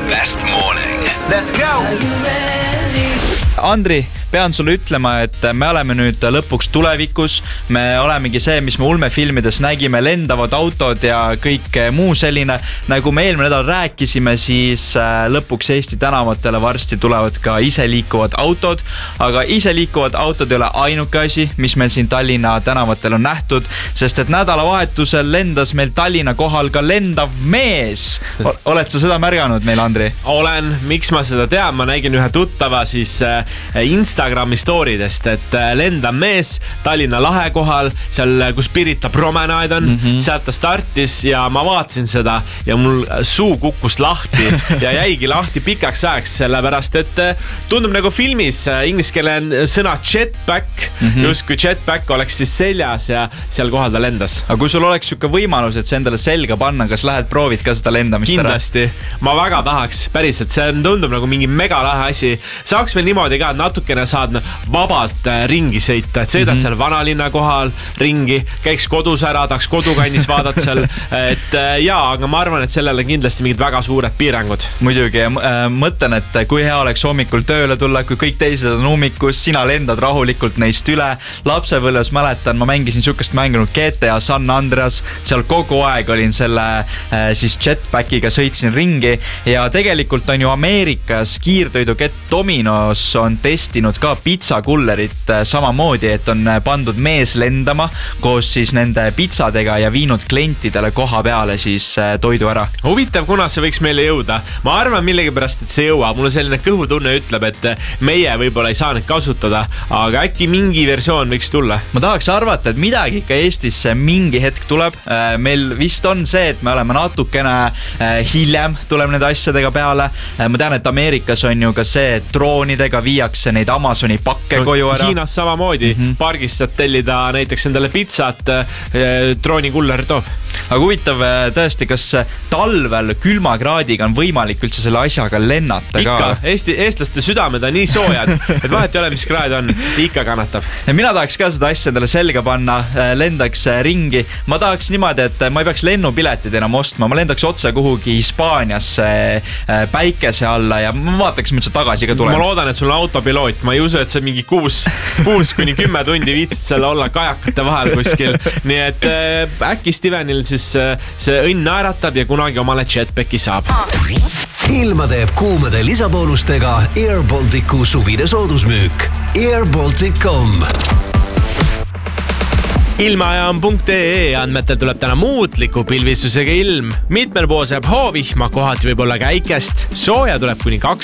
best morning. Let's go! Andri, pean sulle ütlema, et me oleme nüüd lõpuks tulevikus. Me olemegi see, mis me ulmefilmides nägime, lendavad autod ja kõik muu selline. Nagu me eelmine nädal rääkisime, siis lõpuks Eesti tänavatele varsti tulevad ka iseliikuvad autod. Aga iseliikuvad autod ei ole ainuke asi, mis meil siin Tallinna tänavatel on nähtud, sest et nädalavahetusel lendas meil Tallinna kohal ka lendav mees. Oled sa seda märganud meil, Andri? Olen, miks ma seda tean? Ma nägin ühe tuttava siis Instagrami storidest, et lendav mees Tallinna lahe kohal, seal kus Pirita promenaid on, sealt ta startis ja ma vaatasin seda ja mul suu kukkus lahti ja jäigi lahti pikaks ajaks, sellepärast et tundub nagu filmis inglise keelen sõna jetpack, justkui jetpack oleks siis seljas ja seal kohal ta lendas. Aga kui sul oleks siuke võimalus, et see endale selga panna, kas lähed proovid ka seda lendamist ära? Kindlasti, ma väga tahaks, päriselt, see tundub nagu mingi mega lahe asi. Saaks veel niimoodi ka, et natukene saad vabalt ringi sõita, et sõidad seal vanalinna kohal ringi, käiks kodus ära, tahaks kodukandis vaadata seal, et jaa, aga ma arvan, et sellele kindlasti mingid väga suured piirangud. Muidugi, mõtlen, et kui hea oleks hommikul tööle tulla, kui kõik teised on ummikus, sina lendad rahulikult neist üle. Lapsepõlves mäletan, ma mängisin sukest mänginud GTA San Andreas, seal kogu aeg olin selle siis jetpackiga sõitsin ringi ja tegelikult on ju Ameerikas kiirtoidukett Domino's on testinud ka pizzakullerit samamoodi, et on pandud mees lendama koos siis nende pizzadega ja viinud klientidele koha peale siis toidu ära. Huvitav, kuna see võiks meile jõuda. Ma arvan millegipärast, et see jõuab. Mul on selline kõhutunne ütleb, et meie võib-olla ei saa neid kasutada, aga äkki mingi versioon võiks tulla. Ma tahaks arvata, et midagi ikka Eestisse mingi hetk tuleb. Meil vist on see, et me oleme natukene hiljem tuleb need asjadega peale. Ma tean, et Ameerikas on ju ka see, et droonidega viiakse neid Amazoni pakke koju ära. Hiinas samamoodi, pargist saad tellida näiteks endale pizzat, droonikuller toob. Aga huvitav tõesti, kas talvel külmakraadiga on võimalik üldse selle asjaga lennata ka? Ikka, eestlaste südamed on nii soojad, et vahet ei ole, mis kraad on, ikka kannatab. Mina tahaks ka seda asja endale selga panna, lendaks ringi. Ma tahaks niimoodi, et ma ei peaks lennupiletid enam ostma, ma lendaks otse kuhugi Hispaaniasse päikese alla ja ma vaataks, mis tagasi ka tuleb. Ma loodan, et sul on autopiloot, ma ei usu, et see mingi 6-10 tundi viitsid seal olla kajakate vahel kuskil, nii et äkki Stevenil siis see õnn naeratab ja kunagi omale jetpacki saab. Ilma teeb kuumade lisaboonustega Air Balticu suvine soodusmüük airbaltic.com. Ilmaaja on .ee andmetel tuleb täna muutliku pilvistusega ilm. Mitmel pool saab hoovihma, kohati võib olla käikest. Sooja tuleb kuni 2